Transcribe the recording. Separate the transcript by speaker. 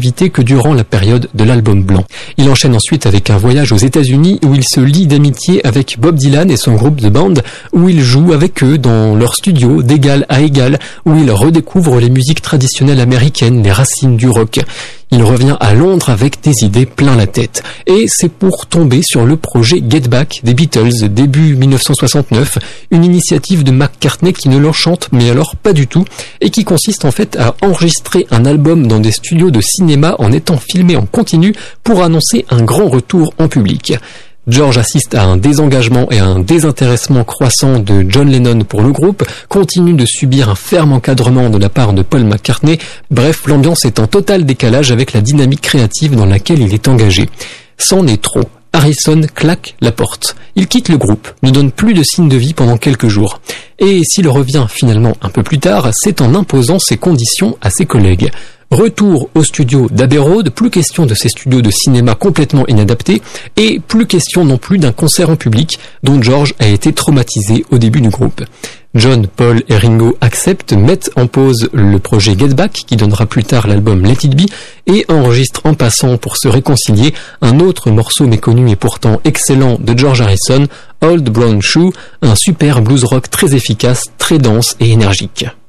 Speaker 1: activité que durant la période de l'album blanc. Il enchaîne ensuite avec un voyage aux États-Unis où il se lie d'amitié avec Bob Dylan et son groupe The Band, où il joue avec eux dans leur studio d'égal à égal, où il redécouvre les musiques traditionnelles américaines, les racines du rock. Il revient à Londres avec des idées plein la tête. Et c'est pour tomber sur le projet Get Back des Beatles, début 1969, une initiative de McCartney qui ne l'enchante, mais alors pas du tout, et qui consiste en fait à enregistrer un album dans des studios de cinéma en étant filmé en continu pour annoncer un grand retour en public. George assiste à un désengagement et à un désintéressement croissant de John Lennon pour le groupe, continue de subir un ferme encadrement de la part de Paul McCartney. Bref, l'ambiance est en total décalage avec la dynamique créative dans laquelle il est engagé. C'en est trop. Harrison claque la porte. Il quitte le groupe, ne donne plus de signe de vie pendant quelques jours. Et s'il revient finalement un peu plus tard, c'est en imposant ses conditions à ses collègues. Retour au studio d'Abbey Road, plus question de ces studios de cinéma complètement inadaptés, et plus question non plus d'un concert en public dont George a été traumatisé au début du groupe. John, Paul et Ringo acceptent, mettent en pause le projet Get Back, qui donnera plus tard l'album Let It Be, et enregistrent en passant pour se réconcilier un autre morceau méconnu et pourtant excellent de George Harrison, Old Brown Shoe, un super blues rock très efficace, très dense et énergique.